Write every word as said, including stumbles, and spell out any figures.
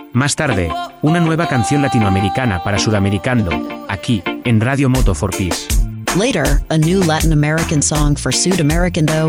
Más tarde, una nueva canción latinoamericana para Sudamericando, aquí, en Radio Moto for Peace. Later, a new Latin American song for Sudamericando